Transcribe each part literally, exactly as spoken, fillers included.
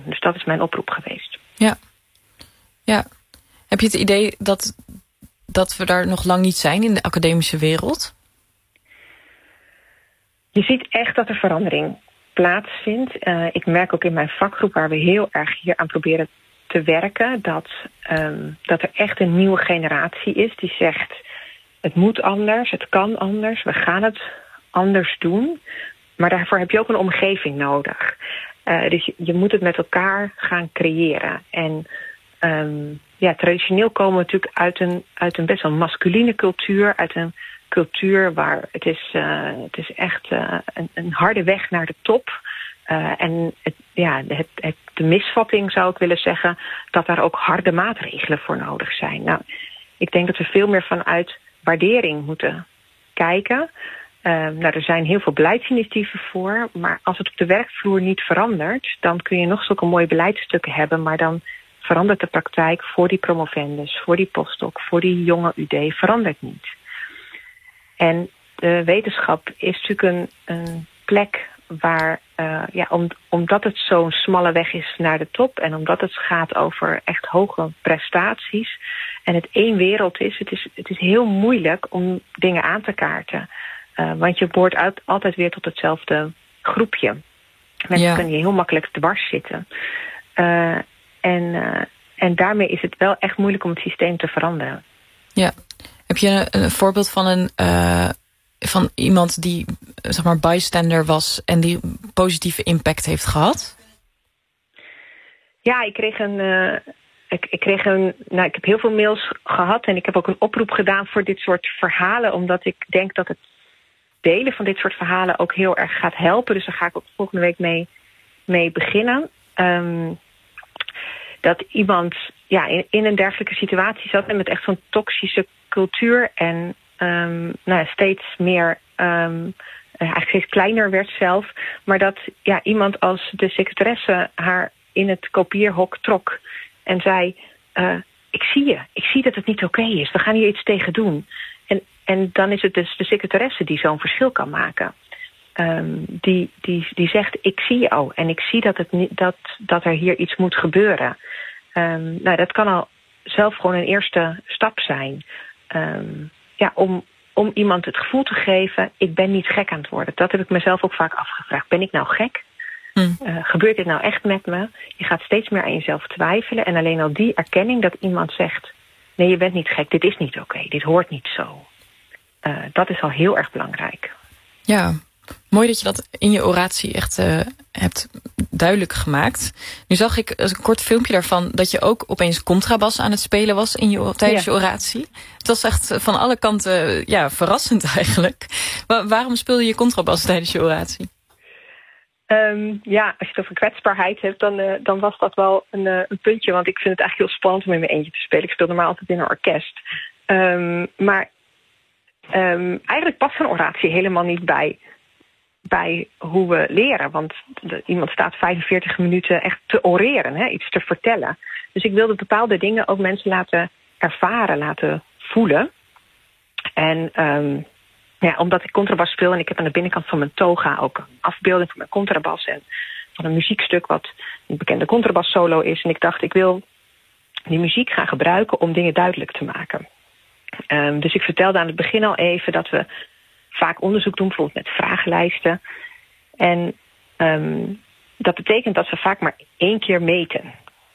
Dus dat is mijn oproep geweest. Ja. ja. Heb je het idee dat, dat we daar nog lang niet zijn in de academische wereld? Je ziet echt dat er verandering plaatsvindt. Uh, ik merk ook in mijn vakgroep, waar we heel erg hier aan proberen te werken, dat, um, dat er echt een nieuwe generatie is die zegt, het moet anders, het kan anders, we gaan het anders doen. Maar daarvoor heb je ook een omgeving nodig. Uh, dus je, je moet het met elkaar gaan creëren. En um, ja, traditioneel komen we natuurlijk uit een, uit een best wel masculine cultuur, uit een cultuur waar het is, uh, het is echt uh, een, een harde weg naar de top. Uh, en het, ja, het, het, de misvatting zou ik willen zeggen dat daar ook harde maatregelen voor nodig zijn. Nou, ik denk dat we veel meer vanuit waardering moeten kijken. Uh, nou, er zijn heel veel beleidsinitiatieven voor, maar als het op de werkvloer niet verandert, dan kun je nog zulke mooie beleidsstukken hebben, maar dan verandert de praktijk voor die promovendus, voor die postdoc, voor die jonge U D, verandert niet. En de wetenschap is natuurlijk een, een plek waar, uh, ja, om, omdat het zo'n smalle weg is naar de top en omdat het gaat over echt hoge prestaties en het één wereld is, het is, het is heel moeilijk om dingen aan te kaarten. Uh, want je behoort uit, altijd weer tot hetzelfde groepje. Mensen ja. kunnen je heel makkelijk dwars zitten. Uh, en, uh, en daarmee is het wel echt moeilijk om het systeem te veranderen. Ja. Heb je een, een voorbeeld van een uh, van iemand die zeg maar bystander was en die positieve impact heeft gehad? Ja, ik kreeg een. Uh, ik, ik kreeg een. Nou, ik heb heel veel mails gehad en ik heb ook een oproep gedaan voor dit soort verhalen, omdat ik denk dat het delen van dit soort verhalen ook heel erg gaat helpen. Dus daar ga ik ook volgende week mee, mee beginnen. Um, dat iemand ja, in, in een dergelijke situatie zat en met echt zo'n toxische cultuur en um, nou, steeds meer, um, eigenlijk steeds kleiner werd zelf. Maar dat ja, iemand als de secretaresse haar in het kopieerhok trok en zei, uh, ik zie je, ik zie dat het niet oké okay is. We gaan hier iets tegen doen. En, en dan is het dus de secretaresse die zo'n verschil kan maken. Um, die, die, die zegt, ik zie jou en ik zie dat, het niet, dat, dat er hier iets moet gebeuren. Um, nou, dat kan al zelf gewoon een eerste stap zijn. Um, ja, om, om iemand het gevoel te geven, ik ben niet gek aan het worden. Dat heb ik mezelf ook vaak afgevraagd. Ben ik nou gek? Hmm. Uh, gebeurt dit nou echt met me? Je gaat steeds meer aan jezelf twijfelen. En alleen al die erkenning dat iemand zegt, nee, je bent niet gek, dit is niet oké, okay, dit hoort niet zo. Uh, dat is al heel erg belangrijk. Ja, mooi dat je dat in je oratie echt uh, hebt duidelijk gemaakt. Nu zag ik een kort filmpje daarvan dat je ook opeens contrabas aan het spelen was in je, tijdens ja. je oratie. Het was echt van alle kanten ja, verrassend eigenlijk. Wa- waarom speelde je contrabas tijdens je oratie? Um, ja, als je het over kwetsbaarheid hebt, dan, uh, dan was dat wel een, uh, een puntje. Want ik vind het eigenlijk heel spannend om in mijn eentje te spelen. Ik speel normaal altijd in een orkest. Um, maar um, eigenlijk past een oratie helemaal niet bij... bij hoe we leren. Want de, iemand staat vijfenveertig minuten echt te oreren, hè, iets te vertellen. Dus ik wilde bepaalde dingen ook mensen laten ervaren, laten voelen. En um, ja, omdat ik contrabas speel en ik heb aan de binnenkant van mijn toga ook een afbeelding van mijn contrabas en van een muziekstuk wat een bekende contrabas solo is. En ik dacht, ik wil die muziek gaan gebruiken om dingen duidelijk te maken. Um, dus ik vertelde aan het begin al even dat we vaak onderzoek doen, bijvoorbeeld met vragenlijsten. En um, dat betekent dat we vaak maar één keer meten.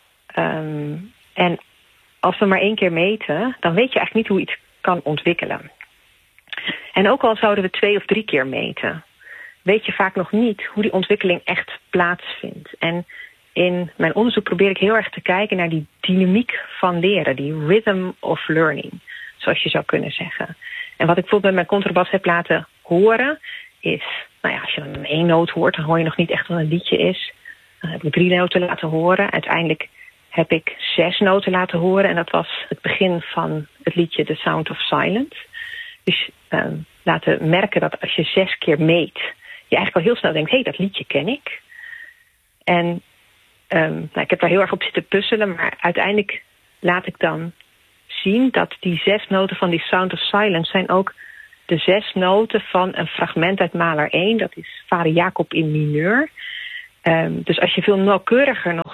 Um, en als we maar één keer meten, dan weet je eigenlijk niet hoe iets kan ontwikkelen. En ook al zouden we twee of drie keer meten, weet je vaak nog niet hoe die ontwikkeling echt plaatsvindt. En in mijn onderzoek probeer ik heel erg te kijken naar die dynamiek van leren, die rhythm of learning, zoals je zou kunnen zeggen. En wat ik bijvoorbeeld met mijn contrabas heb laten horen is, nou ja, als je dan één noot hoort, dan hoor je nog niet echt wat een liedje is. Dan heb ik drie noten laten horen. Uiteindelijk heb ik zes noten laten horen en dat was het begin van het liedje The Sound of Silence. Dus um, laten merken dat als je zes keer meet, je eigenlijk al heel snel denkt, hé, hey, dat liedje ken ik. En um, nou, ik heb daar heel erg op zitten puzzelen, maar uiteindelijk laat ik dan zien dat die zes noten van die Sound of Silence zijn ook de zes noten van een fragment uit Mahler één. Dat is Vader Jacob in mineur. Um, dus als je veel nauwkeuriger nog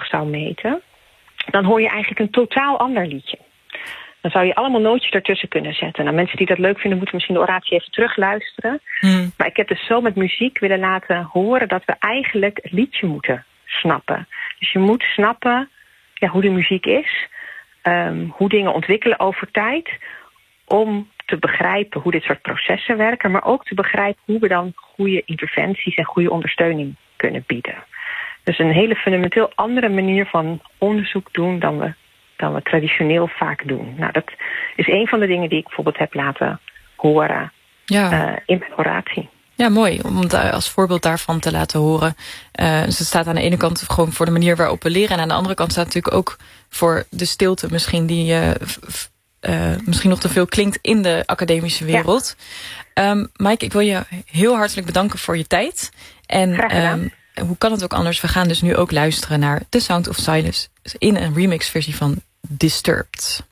zou meten, dan hoor je eigenlijk een totaal ander liedje. Dan zou je allemaal nootjes ertussen kunnen zetten. Nou, mensen die dat leuk vinden, moeten misschien de oratie even terugluisteren. Hmm. Maar ik heb dus zo met muziek willen laten horen dat we eigenlijk het liedje moeten snappen. Dus je moet snappen ja, hoe de muziek is, um, hoe dingen ontwikkelen over tijd, om te begrijpen hoe dit soort processen werken, maar ook te begrijpen hoe we dan goede interventies en goede ondersteuning kunnen bieden. Dus een hele fundamenteel andere manier van onderzoek doen dan we, dan we traditioneel vaak doen. Nou, dat is een van de dingen die ik bijvoorbeeld heb laten horen ja. uh, in mijn oratie. Ja, mooi. Om het als voorbeeld daarvan te laten horen. Uh, dus het staat aan de ene kant gewoon voor de manier waarop we leren. En aan de andere kant staat het natuurlijk ook voor de stilte misschien die uh, f- uh, misschien nog te veel klinkt in de academische wereld. Ja. Um, Maaike, ik wil je heel hartelijk bedanken voor je tijd. En um, hoe kan het ook anders? We gaan dus nu ook luisteren naar The Sound of Silence in een remixversie van Disturbed.